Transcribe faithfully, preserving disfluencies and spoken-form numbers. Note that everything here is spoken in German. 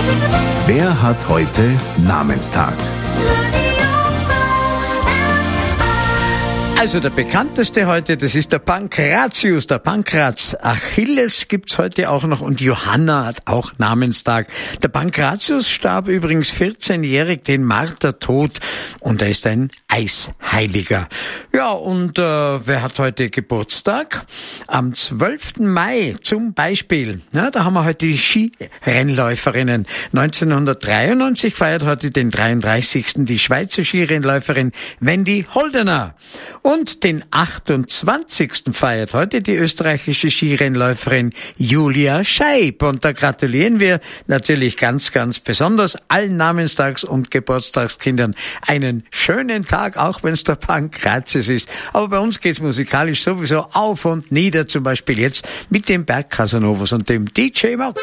Wer hat heute Namenstag? Also der bekannteste heute, das ist der Pankratius, der Pankraz. Achilles gibt's heute auch noch und Johanna hat auch Namenstag. Der Pankratius starb übrigens vierzehnjährig den Martertod und er ist ein Eisheiliger. Ja, und äh, wer hat heute Geburtstag? Am zwölften Mai zum Beispiel, ja, da haben wir heute die Skirennläuferinnen. neunzehnhundertdreiundneunzig feiert heute den dreiunddreißigsten die Schweizer Skirennläuferin Wendy Holdener. Und den achtundzwanzigsten feiert heute die österreichische Skirennläuferin Julia Scheib. Und da gratulieren wir natürlich ganz, ganz besonders allen Namenstags- und Geburtstagskindern einen schönen Tag, auch wenn es der Pankratius ist. Aber bei uns geht's musikalisch sowieso auf und nieder, zum Beispiel jetzt mit den Bergcasanovas und dem D J Max.